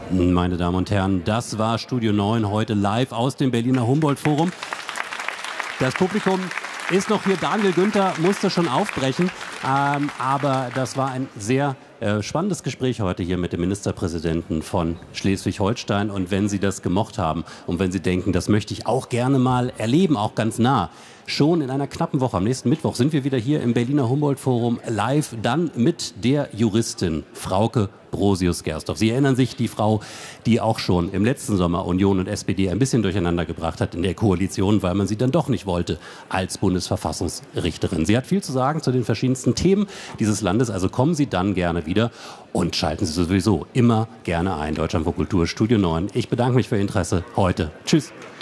Meine Damen und Herren, das war Studio 9 heute live aus dem Berliner Humboldt-Forum. Das Publikum ist noch hier. Daniel Günther musste schon aufbrechen, aber das war ein sehr spannendes Gespräch heute hier mit dem Ministerpräsidenten von Schleswig-Holstein. Und wenn Sie das gemocht haben und wenn Sie denken, das möchte ich auch gerne mal erleben, auch ganz nah, schon in einer knappen Woche, am nächsten Mittwoch, sind wir wieder hier im Berliner Humboldt-Forum live, dann mit der Juristin Frauke Brosius-Gersdorf. Sie erinnern sich, die Frau, die auch schon im letzten Sommer Union und SPD ein bisschen durcheinander gebracht hat in der Koalition, weil man sie dann doch nicht wollte als Bundesverfassungsrichterin. Sie hat viel zu sagen zu den verschiedensten Themen dieses Landes, also kommen Sie dann gerne wieder und schalten Sie sowieso immer gerne ein. Deutschlandfunk Kultur, Studio 9. Ich bedanke mich für Ihr Interesse heute. Tschüss.